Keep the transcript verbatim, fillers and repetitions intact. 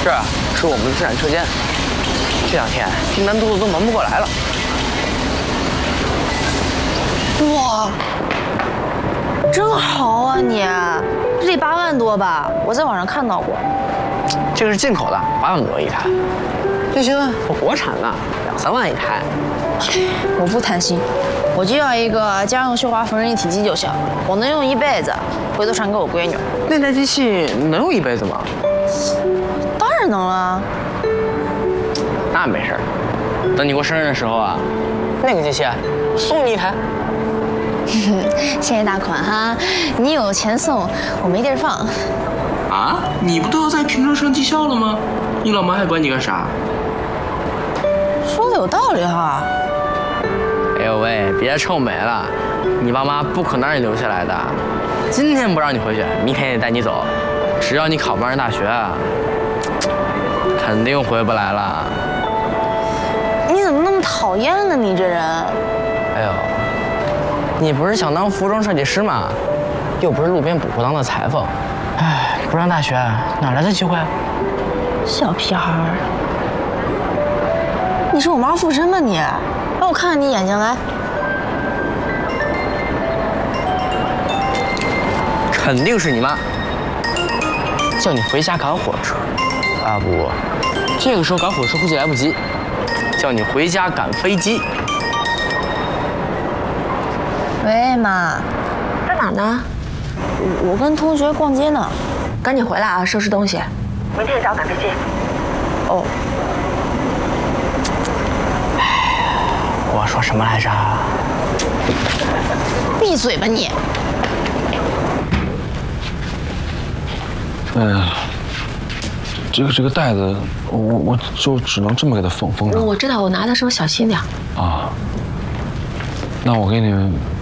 这儿是我们的自产车间，这两天订单多的都忙不过来了。 哇，真豪啊你！这得八万多吧？我在网上看到过。 这个是进口的，八万多一台。这些我国产的，两三万一台。 我不贪心，我就要一个家用绣花缝纫一体机就行，我能用一辈子，回头传给我闺女。 那台机器能用一辈子吗？ 当然能了。 那没事儿，等你过生日的时候啊，那个机器送你一台。 谢谢大款哈，你有钱送，我没地儿放。 啊，你不都要在凭证上记校了吗？你老妈还管你干啥？ 说的有道理哈。 哎呦喂，别臭美了，你爸妈不可能让你留下来的。今天不让你回去，明天也得带你走。只要你考不上大学，肯定回不来了。 你怎么那么讨厌呢？你这人。 哎呦，你不是想当服装设计师吗？又不是路边捕裤裆的裁缝。哎，不上大学哪来的机会啊？ 小屁孩儿，你是我妈附身吗你？让我看看你眼睛来。 肯定是你妈，叫你回家赶火车。啊不，这个时候赶火车估计来不及，叫你回家赶飞机。 喂，妈，在哪呢？我我跟同学逛街呢，赶紧回来啊，收拾东西。明天早赶飞机。哦。 我说什么来着？ 闭嘴吧你！ 哎呀，这个这个袋子，我我就只能这么给它封封上。 我知道，我拿的时候小心点。 啊，那我给你